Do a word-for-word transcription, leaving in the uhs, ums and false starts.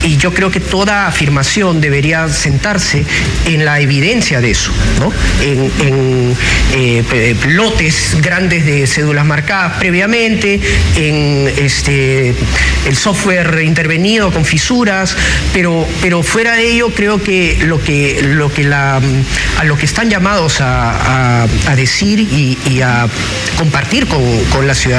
Y yo creo que toda afirmación debería sentarse en la evidencia de eso, ¿no? En, en eh, lotes grandes de cédulas marcadas previamente, en este, el software intervenido con fisuras, pero, pero fuera de ello creo que lo que, lo que la, a lo que están llamados a, a, a decir y, y a compartir con, con la ciudadanía